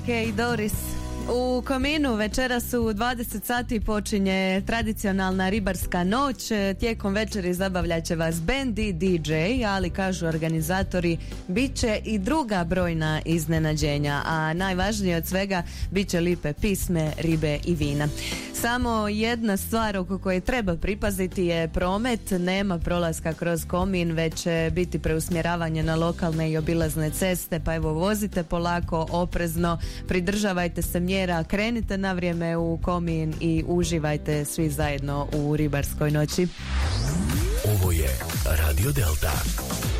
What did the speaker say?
Hej Doris, u Kominu večeras u 20 sati počinje tradicionalna ribarska noć. Tijekom večeri zabavljat će vas bend i DJ, ali kažu organizatori bit će i druga brojna iznenađenja, a najvažnije od svega bit će lipe pisme, ribe i vina. Samo jedna stvar oko koje treba pripaziti je promet. Nema prolaska kroz Komin, već će biti preusmjeravanje na lokalne i obilazne ceste, pa evo vozite polako, oprezno, pridržavajte se mjera, krenite na vrijeme u Komin i uživajte svi zajedno u ribarskoj noći. Ovo je Radio Delta.